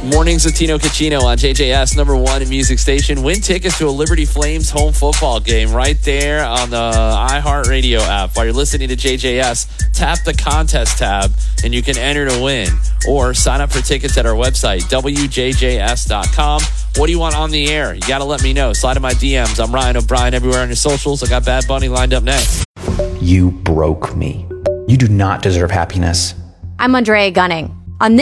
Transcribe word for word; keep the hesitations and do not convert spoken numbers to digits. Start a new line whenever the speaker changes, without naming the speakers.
Mornings with Tino Caccino on J J S, number one in music station. Win tickets to a Liberty Flames home football game right there on the iHeartRadio app. While you're listening to J J S, tap the contest tab and you can enter to win. Or sign up for tickets at our website, W J J S dot com. What do you want on the air? You got to let me know. Slide in my D Ms. I'm Ryan O'Brien everywhere on your socials. I got Bad Bunny lined up next.
You broke me. You do not deserve happiness.
I'm Andrea Gunning.